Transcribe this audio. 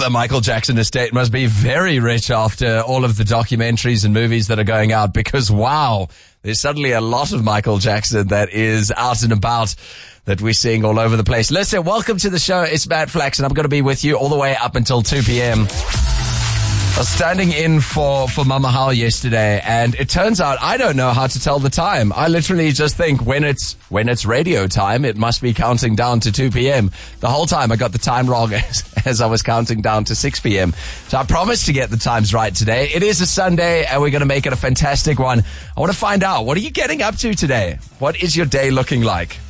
the Michael Jackson estate must be very rich after all of the documentaries and movies that are going out, because wow, there's suddenly a lot of Michael Jackson that is out and about that we're seeing all over the place. Listen, welcome to the show. It's Matt Flax, and I'm going to be with you all the way up until 2 p.m. I was standing in for Mama Hal yesterday, and it turns out I don't know how to tell the time. I literally just think when it's radio time, it must be counting down to 2 p.m. The whole time I got the time wrong as I was counting down to 6 p.m. So I promised to get the times right today. It is a Sunday, and we're going to make it a fantastic one. I want to find out, what are you getting up to today? What is your day looking like?